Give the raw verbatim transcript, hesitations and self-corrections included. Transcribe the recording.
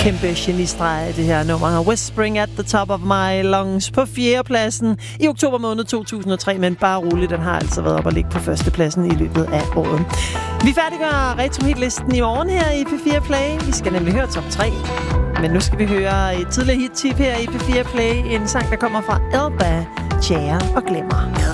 kæmpe genistreg, det her nummer. Whispering at the top of my lungs på fjerdepladsen i oktober måned to tusind og tre, men bare roligt, den har altså været op og ligge på førstepladsen i løbet af året. Vi færdiggør retro-hitlisten i morgen her i P fire Play. Vi skal nemlig høre top tre. Men nu skal vi høre et tidligere hit-tip her i P fire Play. En sang, der kommer fra Elba, Tjære og Glemmer.